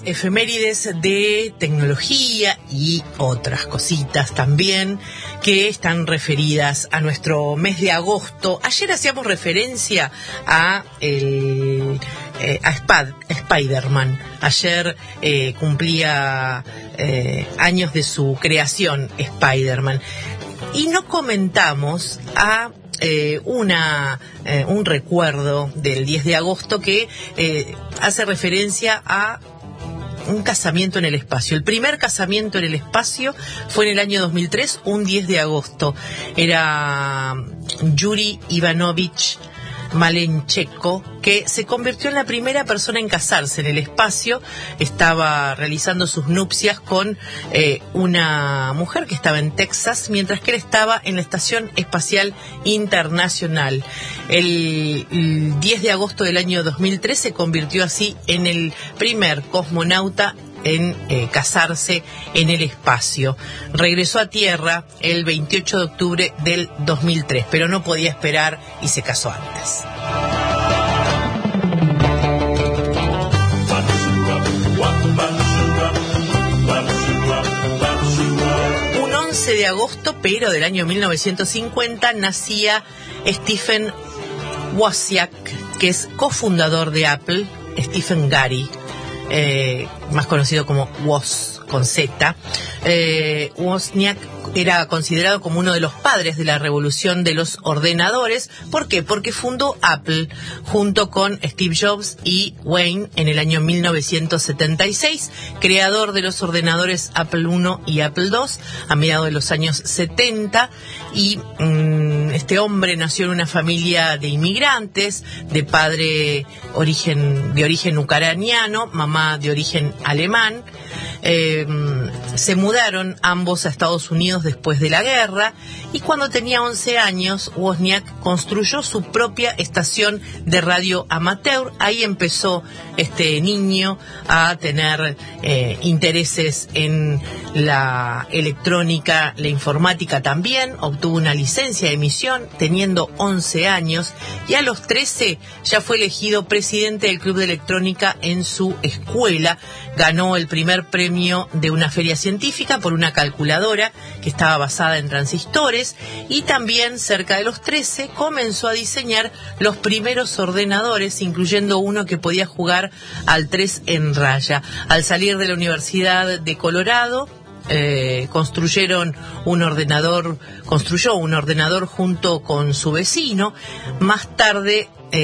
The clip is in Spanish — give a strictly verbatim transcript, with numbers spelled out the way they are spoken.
Efemérides de tecnología y otras cositas también que están referidas a nuestro mes de agosto. Ayer hacíamos referencia a el eh, a Spad, Spider-Man. Ayer eh, cumplía eh, años de su creación, Spider-Man. Y no comentamos a eh, una eh, un recuerdo del diez de agosto que eh, hace referencia a un casamiento en el espacio. El primer casamiento en el espacio fue en el año dos mil tres, un diez de agosto. Era Yuri Ivanovich Malenchenko, que se convirtió en la primera persona en casarse en el espacio. Estaba realizando sus nupcias con eh, una mujer que estaba en Texas, mientras que él estaba en la Estación Espacial Internacional. El, el diez de agosto del año dos mil tres se convirtió así en el primer cosmonauta en eh, casarse en el espacio. Regresó a Tierra el veintiocho de octubre del dos mil tres, pero no podía esperar y se casó antes. Un once de agosto, pero del año mil novecientos cincuenta, nacía Stephen Wozniak, que es cofundador de Apple. Stephen Gary, Eh, más conocido como Woz, con Z. Eh, Wozniak era considerado como uno de los padres de la revolución de los ordenadores. ¿Por qué? Porque fundó Apple junto con Steve Jobs y Wayne en el año mil novecientos setenta y seis, creador de los ordenadores Apple uno y Apple dos a mediados de los años setenta. Y mmm, este hombre nació en una familia de inmigrantes, de padre origen, de origen ucraniano, mamá de origen alemán. Eh, se mudaron ambos a Estados Unidos después de la guerra, y cuando tenía once años, Wozniak construyó su propia estación de radio amateur. Ahí empezó este niño a tener eh, intereses en la electrónica, la informática también. Obtuvo una licencia de emisión teniendo once años, y a los trece ya fue elegido presidente del Club de Electrónica en su escuela. Ganó el primer premio de una feria científica por una calculadora que estaba basada en transistores, y también cerca de los trece comenzó a diseñar los primeros ordenadores, incluyendo uno que podía jugar al tres en raya. Al salir de la Universidad de Colorado, Eh, construyeron un ordenador, construyó un ordenador junto con su vecino. Más tarde